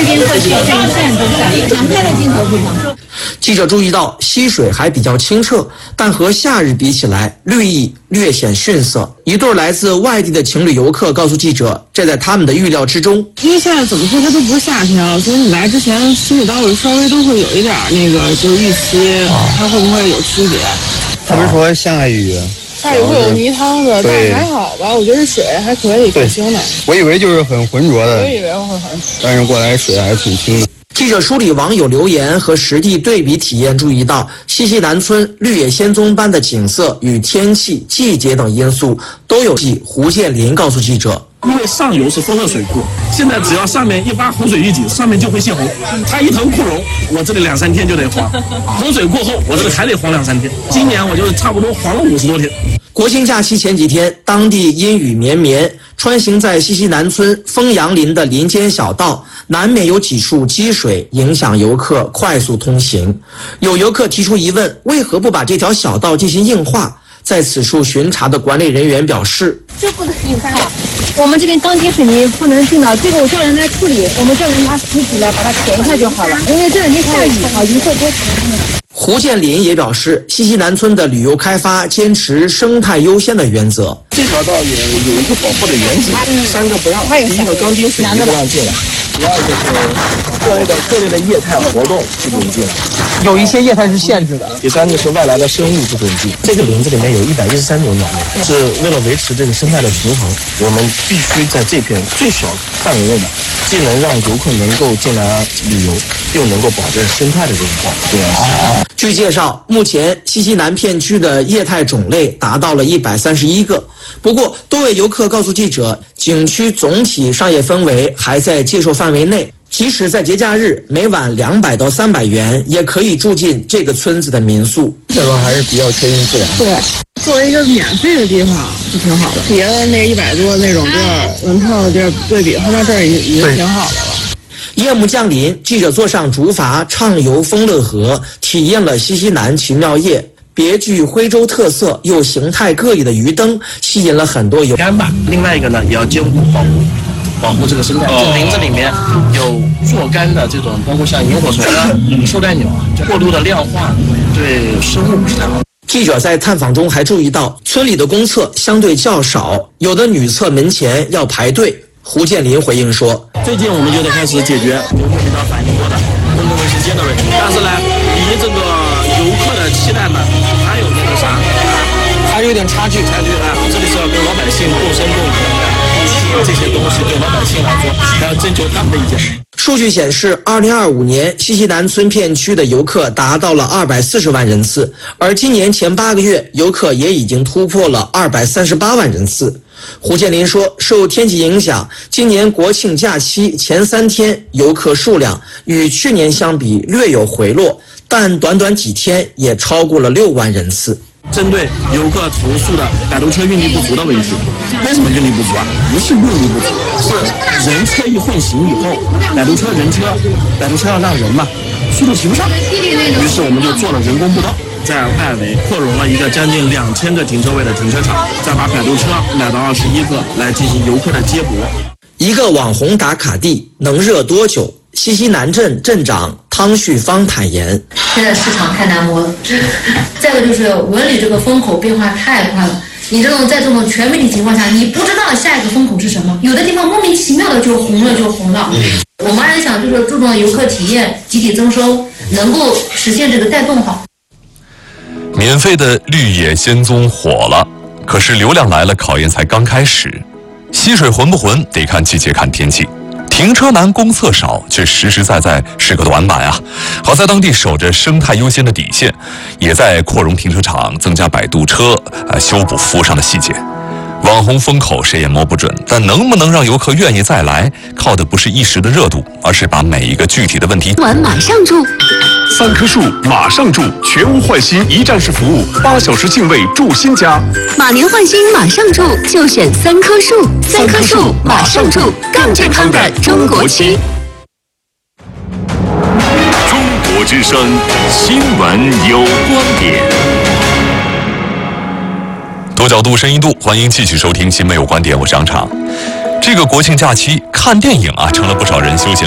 边会是这一线都是常开的镜头非常。 记者注意到，溪水还比较清澈，但和夏日比起来，绿意略显逊色。一对来自外地的情侣游客告诉记者，这在他们的预料之中。 因为现在怎么说，它都不是夏天了，所以你来之前心里倒是稍微都会有一点那个就是预期，它会不会有区别？ 他不是说下雨？ 下雨会有泥汤子，但是还好吧，我觉得水还可以，挺清的。 我以为就是很浑浊的， 我以为会很， 但是过来水还是挺清的。 记者梳理网友留言和实地对比体验，注意到西溪南村绿野仙踪般的景色与天气、季节等因素都有戏。胡建林告诉记者， 因为上游是风热水库，现在只要上面一发洪水预警，上面就会泄洪。它一头库容，我这里2-3天就得黄。洪水过后，我这里还得黄2-3天。今年我就差不多黄了50多天。 国庆假期前几天，当地阴雨绵绵，穿行在西溪南村枫杨林的林间小道，难免有几处积水，影响游客快速通行。有游客提出疑问，为何不把这条小道进行硬化？在此处巡查的管理人员表示， 这不能硬化，我们这边钢筋水泥不能进的，这个我叫人来处理，我们叫人拿石子来把它填一下就好了。因为这两天下雨，游客多。 胡建林也表示，西溪南村的旅游开发坚持生态优先的原则。 这条道也有一个保护的原则，3个不让，第一个钢筋水泥不让进来，第二个是各类的液态活动不准进来， 有一些液态是限制的。 第3个是外来的生物不准进。这个林子里面有113种鸟类，是为了维持这个生态的平衡，我们必须在这片最小范围内的，既能让游客能够进来旅游，又能够保证生态的这种多样性。 据介绍，目前西溪南片区的液态种类达到了131个。不过，多位游客告诉记者，景区总体商业氛围还在接受范围内，即使在节假日，每晚200到300元也可以住进这个村子的民宿。 这个还是比较贴近自然。 对，作为一个免费的地方是挺好的，别的那100多那种地儿门票的地儿对比，他那这儿已经挺好的了。 夜幕降临，记者坐上竹筏畅游丰乐河，体验了西溪南奇妙夜。别具徽州特色又形态各异的鱼灯吸引了很多游客。 干吧，另外一个呢也要兼顾保护这个生态。这个林子里面有若干的这种，包括像萤火虫啊、绶带鸟啊，过度的量化对生物不是太好。 记者在探访中还注意到，村里的公厕相对较少，有的女厕门前要排队。胡建林回应说， 最近我们就得开始解决游客比较反映过的公共卫生间的问题，但是呢，离这个游客的期待呢，还有那个啥，还有点差距啊。这里是要跟老百姓共生共活，这些东西对老百姓来说，还要征求他们的意见。 数据显示，2025年西溪南村片区的游客达到了240万人次，而今年前8个月，游客也已经突破了238万人次。胡建林说，受天气影响，今年国庆假期前3天游客数量与去年相比略有回落，但短短几天也超过了6万人次。 针对游客投诉的摆渡车运力不足的问题，为什么运力不足啊？不是运力不足，是人车一混行以后，摆渡车要让人嘛，速度提不上，于是我们就做了人工步道，在外围扩容了一个将近2000个停车位的停车场，再把摆渡车买到21个来进行游客的接驳。 一个网红打卡地能热多久？西溪南镇镇长汤旭芳坦言， 现在市场太难摸了，再一个就是文旅这个风口变化太快了，你在这种全媒体情况下，你不知道下一个风口是什么，有的地方莫名其妙的就红了。我们还是想就是注重游客体验，集体增收，能够实现这个带动好。 免费的绿野仙踪火了，可是流量来了，考验才刚开始。溪水浑不浑，得看季节看天气。停车难，公厕少，却实实在在是个短板啊！好在当地守着生态优先的底线，也在扩容停车场、增加摆渡车、修补服务上的细节。网红风口谁也摸不准，但能不能让游客愿意再来，靠的不是一时的热度，而是把每一个具体的问题完马上住。 3棵树马上住，全屋换新一站式服务，8小时净位住新家。 马年换新马上住，就选3棵树。3棵树马上住，更健康的中国区。 中国之声新闻有观点。 多角度、深一度，欢迎继续收听《新闻有观点》，我是张畅。这个国庆假期看电影啊，成了不少人休闲